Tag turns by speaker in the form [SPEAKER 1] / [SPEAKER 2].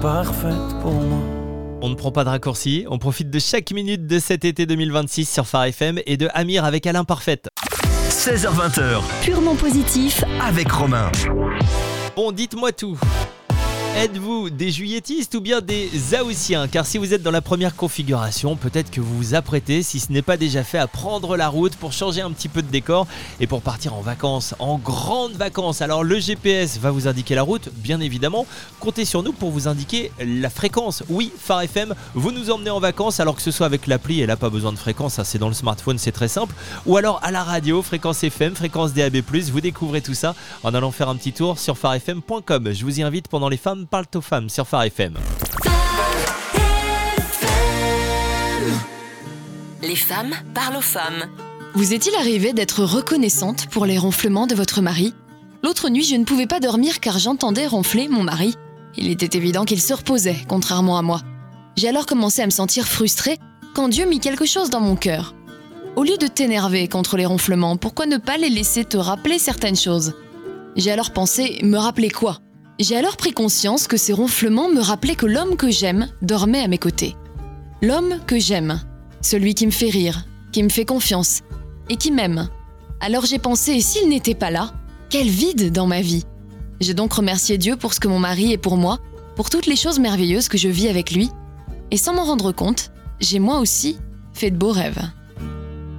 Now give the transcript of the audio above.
[SPEAKER 1] parfaite pour moi.
[SPEAKER 2] On ne prend pas de raccourcis, on profite de chaque minute de cet été 2026 sur Phare FM et de Amir avec Alain Parfaite.
[SPEAKER 3] 16h20,
[SPEAKER 4] Purement positif.
[SPEAKER 3] avec Romain.
[SPEAKER 2] Bon, dites-moi tout. Êtes-vous des juilletistes ou bien des haussiens ? Car si vous êtes dans la première configuration, peut-être que vous vous apprêtez, si ce n'est pas déjà fait, à prendre la route pour changer un petit peu de décor et pour partir en vacances, en grandes vacances. Alors le GPS va vous indiquer la route, bien évidemment. Comptez sur nous pour vous indiquer la fréquence. Oui, Phare FM, vous nous emmenez en vacances, alors que ce soit avec l'appli, elle n'a pas besoin de fréquence, ça c'est dans le smartphone, c'est très simple. Ou alors à la radio, fréquence FM, fréquence DAB+, vous découvrez tout ça en allant faire un petit tour sur pharefm.com. Je vous y invite pendant les femmes parlent aux femmes sur Phare FM.
[SPEAKER 5] Les femmes parlent aux femmes.
[SPEAKER 6] Vous est-il arrivé d'être reconnaissante pour les ronflements de votre mari ? L'autre nuit, je ne pouvais pas dormir car j'entendais ronfler mon mari. Il était évident qu'il se reposait, contrairement à moi. J'ai alors commencé à me sentir frustrée quand Dieu mit quelque chose dans mon cœur. Au lieu de t'énerver contre les ronflements, pourquoi ne pas les laisser te rappeler certaines choses ? J'ai alors pensé, me rappeler quoi ? J'ai alors pris conscience que ces ronflements me rappelaient que l'homme que j'aime dormait à mes côtés. L'homme que j'aime, celui qui me fait rire, qui me fait confiance et qui m'aime. Alors j'ai pensé, et s'il n'était pas là, quel vide dans ma vie ? J'ai donc remercié Dieu pour ce que mon mari est pour moi, pour toutes les choses merveilleuses que je vis avec lui. Et sans m'en rendre compte, j'ai moi aussi fait de beaux rêves.